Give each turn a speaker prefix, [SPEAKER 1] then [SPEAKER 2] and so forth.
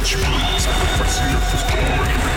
[SPEAKER 1] Bitch, please, if I see your fist already.